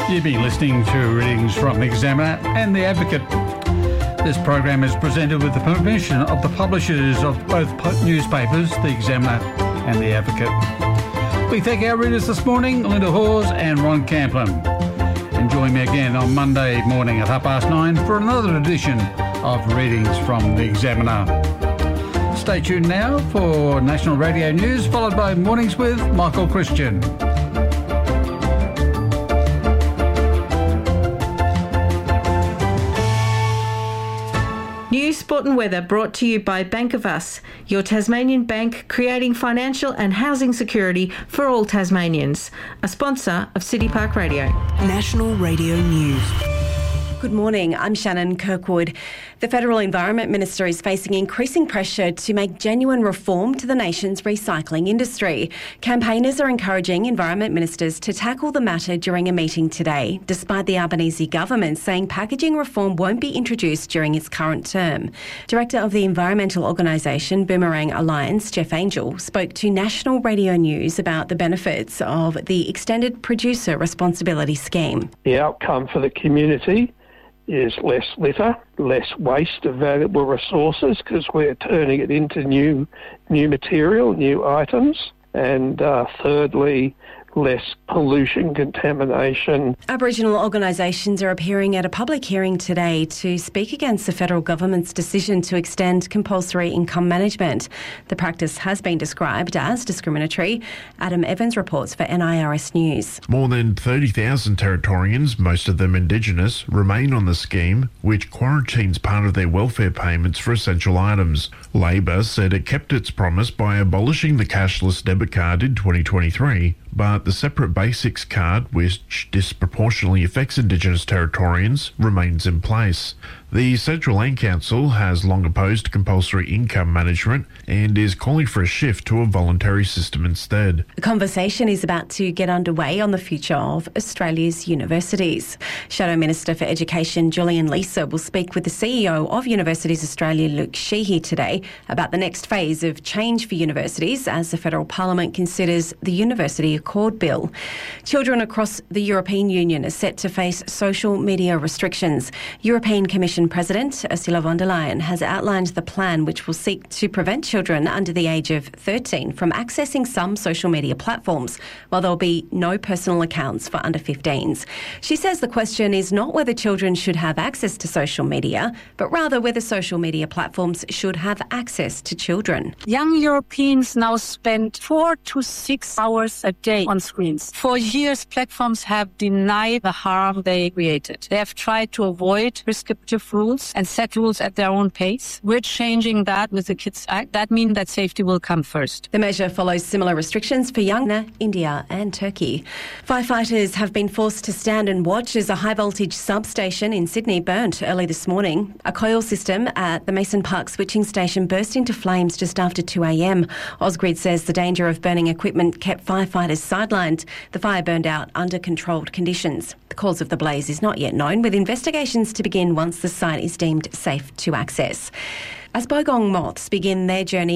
You've been listening to readings from The Examiner and The Advocate. This program is presented with the permission of the publishers of both newspapers, The Examiner and The Advocate. We thank our readers this morning, Linda Hawes and Ron Camplin. And join me again on Monday morning at 9:30 for another edition of readings from The Examiner. Stay tuned now for National Radio News, followed by Mornings with Michael Christian. News, sport and weather brought to you by Bank of Us, your Tasmanian bank creating financial and housing security for all Tasmanians. A sponsor of City Park Radio. National Radio News. Good morning, I'm Shannon Kirkwood. The Federal Environment Minister is facing increasing pressure to make genuine reform to the nation's recycling industry. Campaigners are encouraging environment ministers to tackle the matter during a meeting today, despite the Albanese government saying packaging reform won't be introduced during its current term. Director of the environmental organisation Boomerang Alliance, Jeff Angel, spoke to National Radio News about the benefits of the Extended Producer Responsibility Scheme. The outcome for the community is less litter, less waste of valuable resources because we're turning it into new material, new items, and thirdly, less pollution, contamination. Aboriginal organisations are appearing at a public hearing today to speak against the federal government's decision to extend compulsory income management. The practice has been described as discriminatory. Adam Evans reports for NIRS News. More than 30,000 Territorians, most of them Indigenous, remain on the scheme, which quarantines part of their welfare payments for essential items. Labor said it kept its promise by abolishing the cashless debit card in 2023, but the separate basics card, which disproportionately affects Indigenous Territorians, remains in place. The Central Land Council has long opposed compulsory income management and is calling for a shift to a voluntary system instead. The conversation is about to get underway on the future of Australia's universities. Shadow Minister for Education Julian Leeser will speak with the CEO of Universities Australia, Luke Sheehy, today about the next phase of change for universities as the Federal Parliament considers the University Accord Bill. Children across the European Union are set to face social media restrictions. European Commission President Ursula von der Leyen has outlined the plan which will seek to prevent children under the age of 13 from accessing some social media platforms, while there will be no personal accounts for under 15s. She says the question is not whether children should have access to social media, but rather whether social media platforms should have access to children. Young Europeans now spend 4 to 6 hours a day on screens. For years, platforms have denied the harm they created. They have tried to avoid prescriptive rules and set rules at their own pace. We're changing that with the Kids Act. That means that safety will come first. The measure follows similar restrictions for China, India and Turkey. Firefighters have been forced to stand and watch as a high-voltage substation in Sydney burnt early this morning. A coil system at the Mason Park switching station burst into flames just after 2 a.m. Ausgrid says the danger of burning equipment kept firefighters sidelined. The fire burned out under controlled conditions. The cause of the blaze is not yet known, with investigations to begin once the site is deemed safe to access. As bogong moths begin their journey